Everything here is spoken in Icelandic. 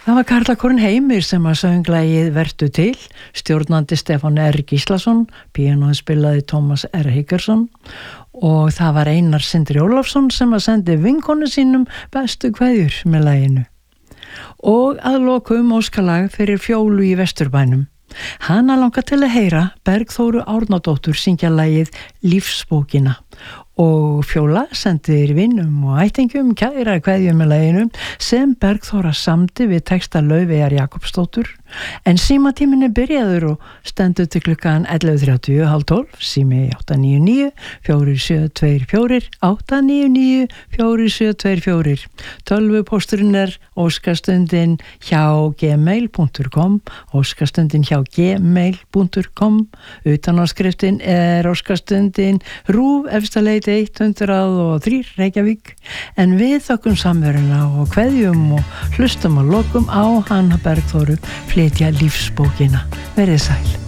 Það var Karlakórinn Heimir sem að söng lagið Vertu til, stjórnandi Stefán R. Gíslason, píanóið spilaði Tómas R. Higgersson og það var Einar Sindri Ólafsson sem að sendi vinkonu sínum bestu kveðjur með laginu. Og að lokum óskalag fyrir Fjólu í Vesturbænum. Hana langar til að heyra Bergþóru Árnadóttur syngja lagið Lífsbókina og Fjóla sendir vinnum og ættingum kæra kveðjum með laginu sem Bergþóra samdi við texta Laufeyjar Jakobsdóttur en símatíminn byrjaður og stendur til klukkan 11:30, 11:30, sími 899 4724 899 4724. Tölvupósturinn óskastundin hjá gmail.com, óskastundin hjá gmail.com, utanáskriftinn óskastundin RÚV efstaleit 103 Reykjavík, en við þökkum samveruna og kveðjum og hlustum að lokum á hana Bergþóru flytja Lífsbókina. Verið sæl.